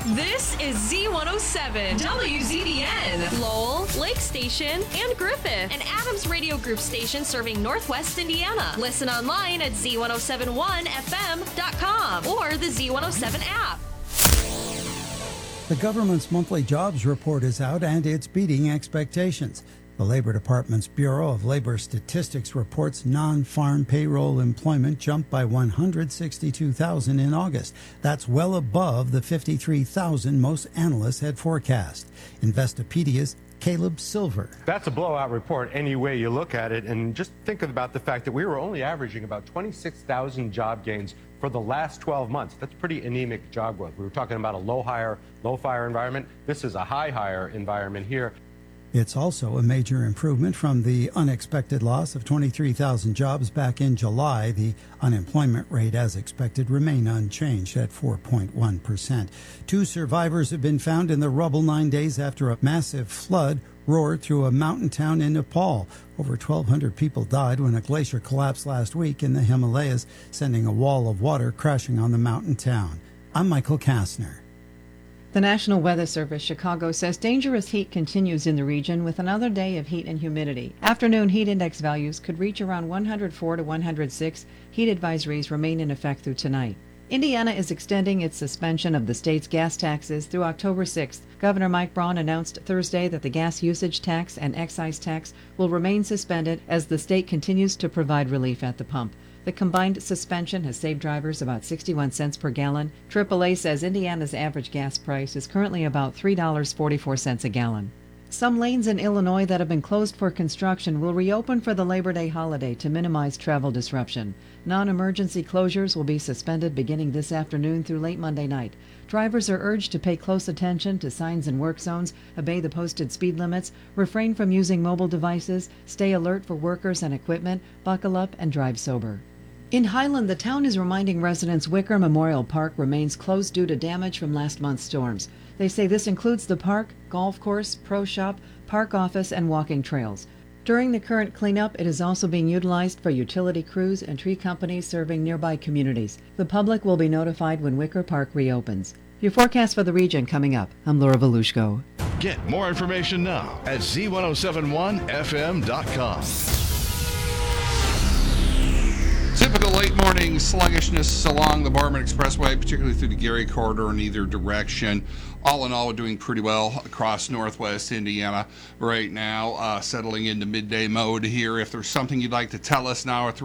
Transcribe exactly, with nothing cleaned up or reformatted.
This is Z one oh seven, W Z B N, Lowell, Lake Station, and Griffith, an Adams Radio Group station serving Northwest Indiana. Listen online at Z one oh seven one F M dot com or the Z one oh seven app. The government's monthly jobs report is out and it's beating expectations. The Labor Department's Bureau of Labor Statistics reports non-farm payroll employment jumped by one hundred sixty-two thousand in August. That's well above the fifty-three thousand most analysts had forecast. Investopedia's Caleb Silver. That's a blowout report any way you look at it. And just think about the fact that we were only averaging about twenty-six thousand job gains for the last twelve months. That's pretty anemic job growth. We were talking about a low hire, low fire environment. This is a high hire environment here. It's also a major improvement from the unexpected loss of twenty-three thousand jobs back in July. The unemployment rate, as expected, remained unchanged at four point one percent. Two survivors have been found in the rubble nine days after a massive flood roared through a mountain town in Nepal. Over twelve hundred people died when a glacier collapsed last week in the Himalayas, sending a wall of water crashing on the mountain town. I'm Michael Kastner. The National Weather Service Chicago says dangerous heat continues in the region with another day of heat and humidity. Afternoon heat index values could reach around one hundred four to one hundred six. Heat advisories remain in effect through tonight. Indiana is extending its suspension of the state's gas taxes through October sixth. Governor Mike Braun announced Thursday that the gas usage tax and excise tax will remain suspended as the state continues to provide relief at the pump. The combined suspension has saved drivers about sixty-one cents per gallon. triple A says Indiana's average gas price is currently about three dollars and forty-four cents a gallon. Some lanes in Illinois that have been closed for construction will reopen for the Labor Day holiday to minimize travel disruption. Non-emergency closures will be suspended beginning this afternoon through late Monday night. Drivers are urged to pay close attention to signs in work zones, obey the posted speed limits, refrain from using mobile devices, stay alert for workers and equipment, buckle up, and drive sober. In Highland, the town is reminding residents Wicker Memorial Park remains closed due to damage from last month's storms. They say this includes the park, golf course, pro shop, park office, and walking trails. During the current cleanup, it is also being utilized for utility crews and tree companies serving nearby communities. The public will be notified when Wicker Park reopens. Your forecast for the region coming up. I'm Laura Volushko. Get more information now at Z ten seventy-one F M dot com. Typical late morning sluggishness along the Boardman Expressway, particularly through the Gary corridor in either direction. All in all, we're doing pretty well across northwest Indiana right now, uh, settling into midday mode here. If there's something you'd like to tell us now at